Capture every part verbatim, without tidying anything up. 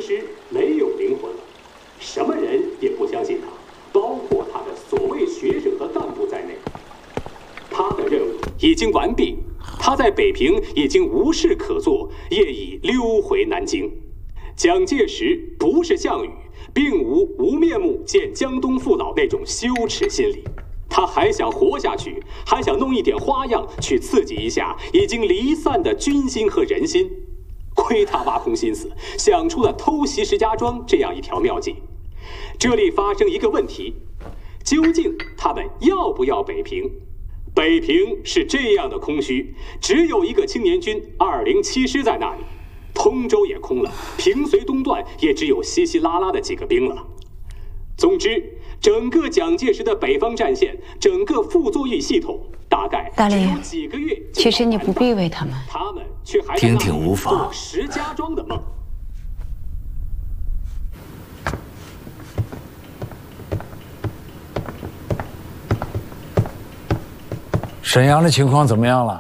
师没有灵魂了，什么人也不相信他，包括他的所谓学生和干部在内。他的任务已经完毕，他在北平已经无事可做，业已溜回南京。蒋介石不是项羽，并无无面目见江东父老那种羞耻心理。他还想活下去，还想弄一点花样去刺激一下已经离散的军心和人心。亏他挖空心思想出了偷袭石家庄这样一条妙计。这里发生一个问题，究竟他们要不要北平？北平是这样的空虚，只有一个青年军二零七师在那里，通州也空了，平绥东段也只有稀稀拉拉的几个兵了。总之，整个蒋介石的北方战线，整个傅作义系统，大概只有几个月。 其实你不必为他们， 他们却还听听无妨。 石家庄的梦。 沈阳的情况怎么样了？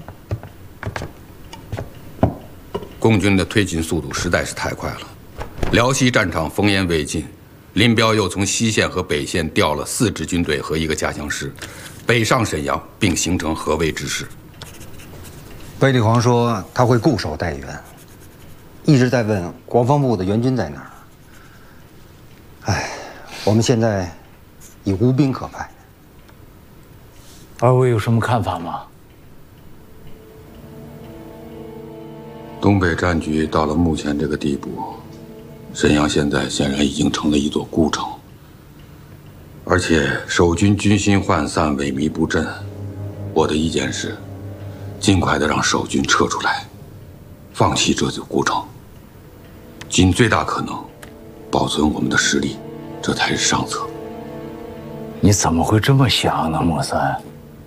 共军的推进速度实在是太快了，辽西战场烽烟未尽。林彪又从西线和北线调了四支军队和一个加强师，北上沈阳，并形成合围之势。 卫立煌说他会固守待援，一直在问国防部的援军在哪儿。哎，我们现在已无兵可派。 二位有什么看法吗？ 东北战局到了目前这个地步。沈阳现在显然已经成了一座孤城，而且守军军心涣散、萎靡不振。我的意见是，尽快的让守军撤出来，放弃这座孤城，尽最大可能保存我们的实力，这才是上策。 你怎么会这么想呢，莫三？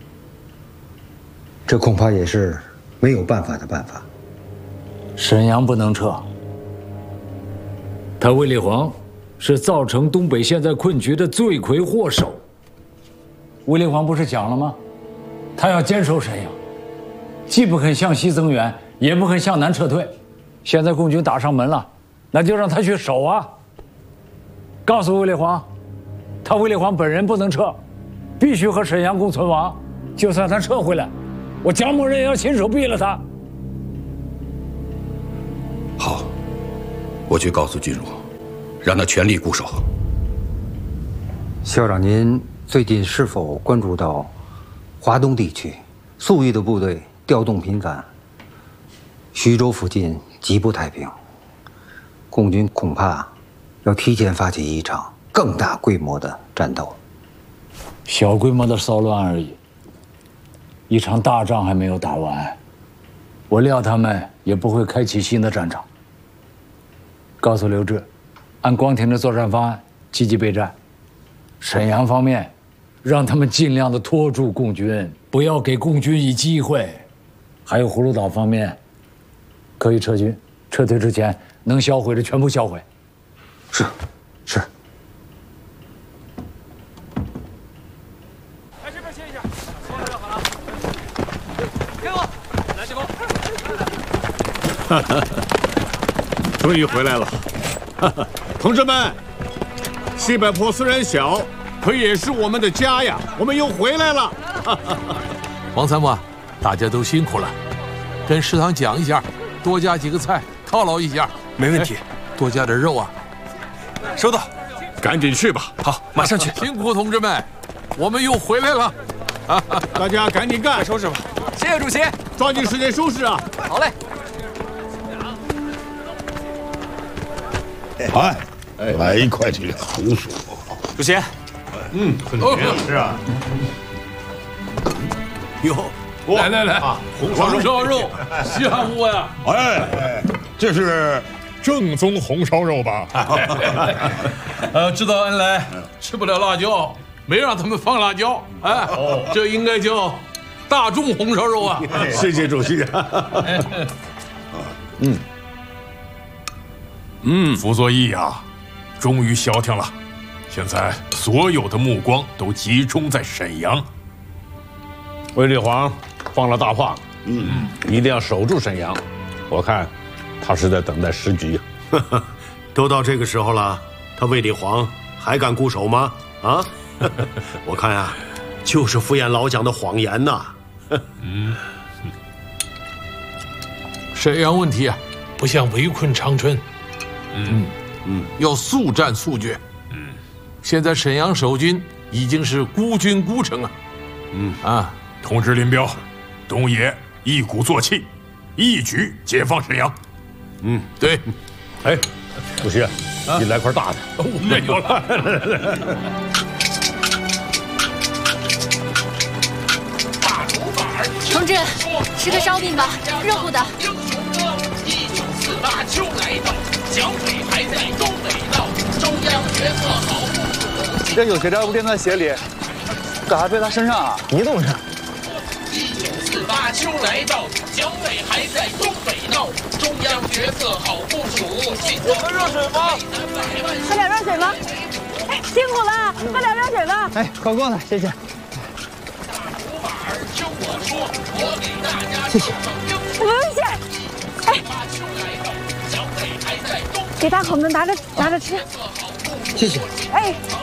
这恐怕也是没有办法的办法。 沈阳不能撤。他卫立煌是造成东北现在困局的罪魁祸首。卫立煌不是讲了吗？他要坚守沈阳，既不肯向西增援，也不肯向南撤退。现在共军打上门了，那就让他去守啊！告诉卫立煌，他卫立煌本人不能撤，必须和沈阳共存亡。就算他撤回来，我蒋某人也要亲手毙了他。 好。我去告诉军荣，让他全力固守。 校长，您最近是否关注到华东地区粟裕的部队调动频繁？徐州附近极不太平，共军恐怕要提前发起一场更大规模的战斗。 小规模的骚乱而已，一场大仗还没有打完，我料他们也不会开启新的战场。告诉刘志，按光庭的作战方案积极备战。沈阳方面，让他们尽量的拖住共军，不要给共军以机会。还有葫芦岛方面，可以撤军，撤退之前能销毁的全部销毁。 是，是。 来这边歇一下，收拾就好了。给我，来这边。 哈哈。终于回来了，哈哈，同志们，西柏坡虽然小，可也是我们的家呀，我们又回来了。 王参谋，大家都辛苦了，跟食堂讲一下，多加几个菜犒劳一下。 没问题， 多加点肉啊。 收到， 赶紧去吧。 好，马上去。 辛苦同志们，我们又回来了。 大家赶紧干， 收拾吧。 谢谢主席， 抓紧时间收拾啊。 好嘞。 哎，来一块这个红薯。 主席， 嗯，很甜是啊。 哟，来来来，红烧肉，香不呀？ 哎，这是正宗红烧肉吧？ 呃，知道恩来吃不了辣椒，没让他们放辣椒。哎，这应该叫大众红烧肉啊！ 谢谢主席。 嗯。嗯，傅作义呀，终于消停了。现在所有的目光都集中在沈阳。卫立煌放了大话，嗯，一定要守住沈阳。我看他是在等待时局。 都到这个时候了，他卫立煌还敢固守吗？啊，我看呀、啊，就是敷衍老蒋的谎言呐。 嗯，沈阳问题啊，不像围困长春，嗯嗯，要速战速决。嗯，现在沈阳守军已经是孤军孤城啊。 嗯啊，通知林彪，东野一鼓作气，一举解放沈阳。 嗯，对。 哎，主席，你来块大的， 我没有了。 同志，吃个烧饼吧，热乎的。 一九四八秋来到，剿匪还在东北闹，中央决策好部署。 这有些料不垫在鞋里，咋还背他身上啊？你懂事。 一九四八秋来到，剿匪还在东北闹，中央决策好部署。有喝热水吗？ 喝点热水吗？哎，辛苦了，喝点热水吧。 哎，够够了，谢谢。 听我说，我给大家谢谢。 不用谢。哎，给大伙们拿着拿着吃。 谢谢。 哎。